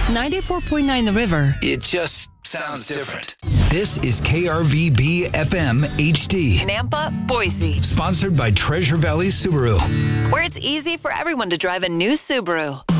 94.9 The River. It just sounds different. This is KRVB FM HD. Nampa, Boise. Sponsored by Treasure Valley Subaru. Where it's easy for everyone to drive a new Subaru.